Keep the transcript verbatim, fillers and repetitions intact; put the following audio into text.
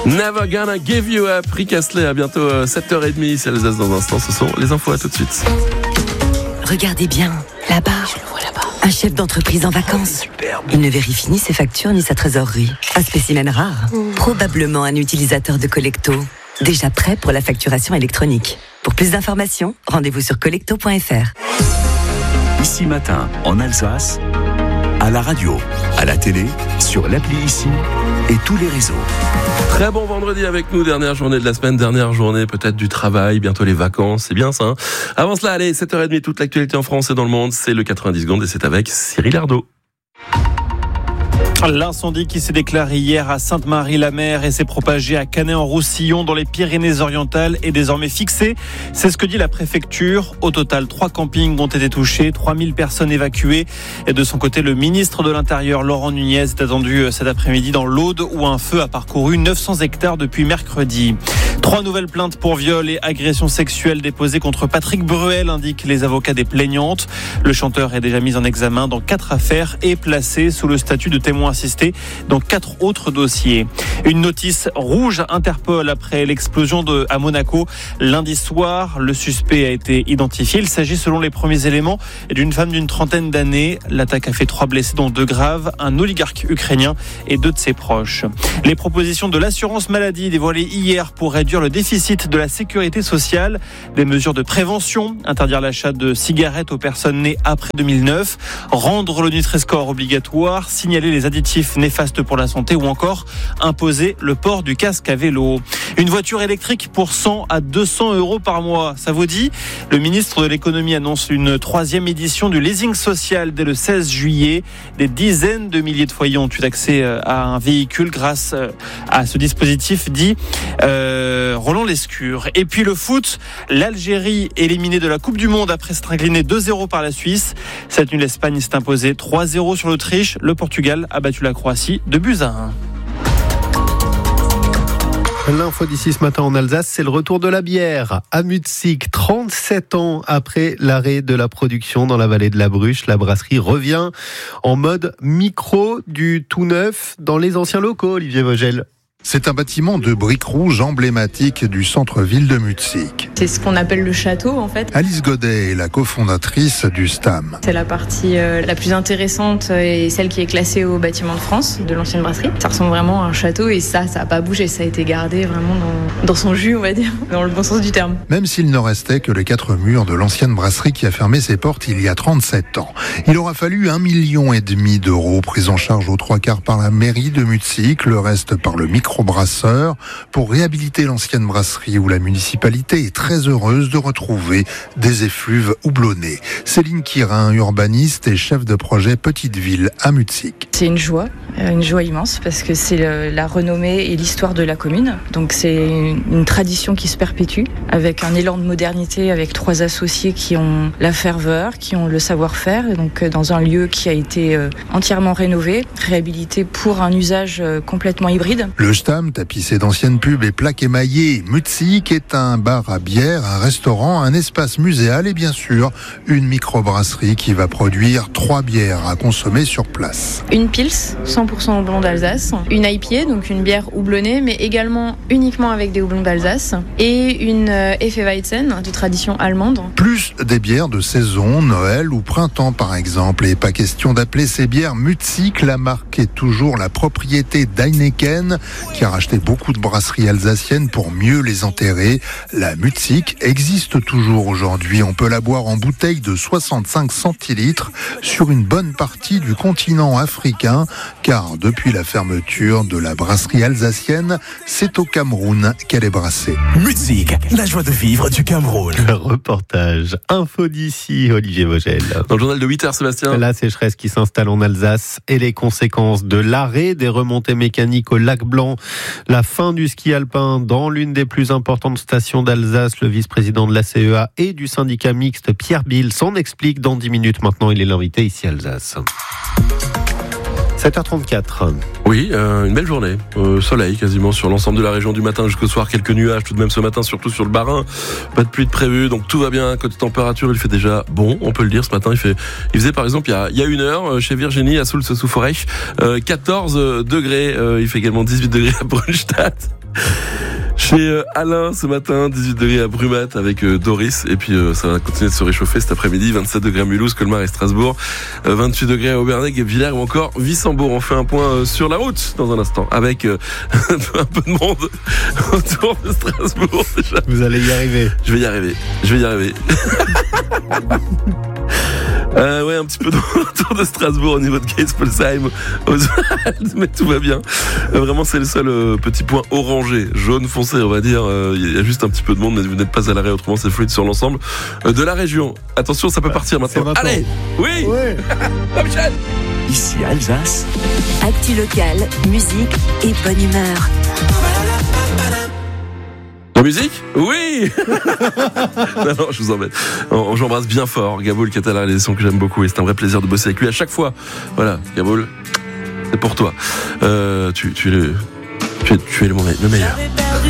Never Gonna Give You Up, Rick Astley, à bientôt euh, sept heures trente, c'est Alsace dans un instant, ce sont les infos, à tout de suite. Regardez bien, là-bas, je le vois là-bas. Un chef d'entreprise en vacances. Il ne vérifie ni ses factures ni sa trésorerie. Un spécimen rare, mmh. Probablement un utilisateur de Collecto, déjà prêt pour la facturation électronique. Pour plus d'informations, rendez-vous sur collecto point f r. Ici Matin, en Alsace, à la radio, à la télé, sur l'appli Ici et tous les réseaux. Très bon vendredi avec nous, dernière journée de la semaine, dernière journée peut-être du travail, bientôt les vacances, c'est bien ça. Hein, avant cela, allez, sept heures trente, toute l'actualité en France et dans le monde, c'est le quatre-vingt-dix secondes et c'est avec Cyril Ardo. L'incendie qui s'est déclaré hier à Sainte-Marie-la-Mer et s'est propagé à Canet-en-Roussillon dans les Pyrénées-Orientales est désormais fixé. C'est ce que dit la préfecture. Au total, trois campings ont été touchés, trois mille personnes évacuées. Et de son côté, le ministre de l'Intérieur, Laurent Nunez, est attendu cet après-midi dans l'Aude où un feu a parcouru neuf cents hectares depuis mercredi. Trois nouvelles plaintes pour viol et agression sexuelle déposées contre Patrick Bruel, indiquent les avocats des plaignantes. Le chanteur est déjà mis en examen dans quatre affaires et placé sous le statut de témoin assisté dans quatre autres dossiers. Une notice rouge à Interpol après l'explosion de, à Monaco lundi soir. Le suspect a été identifié. Il s'agit, selon les premiers éléments, d'une femme d'une trentaine d'années. L'attaque a fait trois blessés, dont deux graves, un oligarque ukrainien et deux de ses proches. Les propositions de l'assurance maladie dévoilées hier pour réduire le déficit de la sécurité sociale. Des mesures de prévention, interdire l'achat de cigarettes aux personnes nées après deux mille neuf, rendre le Nutri-Score obligatoire, signaler les additifs néfastes pour la santé ou encore imposer le port du casque à vélo. Une voiture électrique pour cent à deux cents euros par mois, ça vous dit ? Le ministre de l'économie annonce une troisième édition du leasing social dès le seize juillet. Des dizaines de milliers de foyers ont eu accès à un véhicule grâce à ce dispositif dit euh, Roland Lescure. Et puis le foot, l'Algérie éliminée de la Coupe du Monde après s'être inclinée deux zéro par la Suisse. Cette nuit, l'Espagne s'est imposée trois zéro sur l'Autriche. Le Portugal a battu la Croatie de buts à un. L'info d'ici ce matin en Alsace, c'est le retour de la bière à Mutzig. trente-sept ans après l'arrêt de la production dans la vallée de la Bruche, la brasserie revient en mode micro, du tout neuf dans les anciens locaux, Olivier Vogel. C'est un bâtiment de briques rouges emblématique du centre-ville de Mutzig. C'est ce qu'on appelle le château en fait. Alice Godet est la cofondatrice du S T A M. C'est la partie euh, la plus intéressante et celle qui est classée au bâtiment de France de l'ancienne brasserie. Ça ressemble vraiment à un château et ça, ça n'a pas bougé. Ça a été gardé vraiment dans, dans son jus, on va dire, dans le bon sens du terme. Même s'il ne restait que les quatre murs de l'ancienne brasserie qui a fermé ses portes il y a trente-sept ans. Il aura fallu un million et demi d'euros pris en charge aux trois quarts par la mairie de Mutzig, le reste par le micro brasseur pour réhabiliter l'ancienne brasserie où la municipalité est très heureuse de retrouver des effluves houblonnés. Céline Quirin, urbaniste et chef de projet Petite Ville à Mutzig. C'est une joie, une joie immense parce que c'est la renommée et l'histoire de la commune. Donc c'est une tradition qui se perpétue avec un élan de modernité, avec trois associés qui ont la ferveur, qui ont le savoir-faire. Et donc dans un lieu qui a été entièrement rénové, réhabilité pour un usage complètement hybride. Le S T A M, tapissé d'anciennes pubs et plaques émaillées, Mutzig est un bar à bière, un restaurant, un espace muséal et bien sûr une microbrasserie qui va produire trois bières à consommer sur place. Une Pils, cent pour cent houblon d'Alsace, une I P A, donc une bière houblonnée, mais également uniquement avec des houblons d'Alsace, et une Hefeweizen de tradition allemande. Plus des bières de saison, Noël ou printemps par exemple, et pas question d'appeler ces bières Mutzig, la marque est toujours la propriété d'Heineken, qui a racheté beaucoup de brasseries alsaciennes pour mieux les enterrer. La Mutzig existe toujours aujourd'hui. On peut la boire en bouteille de soixante-cinq centilitres sur une bonne partie du continent africain, car depuis la fermeture de la brasserie alsacienne, c'est au Cameroun qu'elle est brassée. Mutzig, la joie de vivre du Cameroun. Le reportage Info d'ici, Olivier Vogel. Dans le journal de huit heures, Sébastien. La sécheresse qui s'installe en Alsace et les conséquences de l'arrêt des remontées mécaniques au lac Blanc. La fin du ski alpin dans l'une des plus importantes stations d'Alsace. Le vice-président de la C E A et du syndicat mixte Pierre Bill s'en explique dans dix minutes maintenant. Il est l'invité ici à Alsace. sept heures trente-quatre. Oui, euh, une belle journée. Euh, soleil quasiment sur l'ensemble de la région du matin jusqu'au soir. Quelques nuages tout de même ce matin, surtout sur le Bas-Rhin. Pas de pluie de prévu, donc tout va bien. Côté température, il fait déjà bon, on peut le dire. Ce matin, il fait, il faisait par exemple il y a, il y a une heure chez Virginie à Soultz-sous-Forêt, euh, quatorze degrés. Euh, il fait également dix-huit degrés à Brunstadt. Chez euh, Alain ce matin, dix-huit degrés à Brumat avec euh, Doris. Et puis euh, ça va continuer de se réchauffer cet après-midi. vingt-sept degrés à Mulhouse, Colmar et Strasbourg. Euh, vingt-huit degrés à Aubernaigue et Villers ou encore Wissembourg. On fait un point euh, sur la route dans un instant avec euh, un peu de monde autour de Strasbourg déjà. Vous allez y arriver. Je vais y arriver. Je vais y arriver. Euh, ouais, un petit peu autour de Strasbourg au niveau de Geisполsheim, mais tout va bien. Euh, vraiment, c'est le seul euh, petit point orangé, jaune foncé, on va dire. Il euh, y a juste un petit peu de monde, mais vous n'êtes pas à l'arrêt, autrement c'est fluide sur l'ensemble euh, de la région. Attention, ça peut bah, partir maintenant. maintenant. Allez, oui, ouais. Oh, Michel. Ici Alsace. Actu locale, musique et bonne humeur. La musique ? Oui. Non, non, je vous embête. J'embrasse bien fort Gaboul qui est à la réalisation, que j'aime beaucoup, et c'est un vrai plaisir de bosser avec lui à chaque fois. Voilà, Gaboul, c'est pour toi. Euh, tu, tu es le, tu es, tu es le, le meilleur.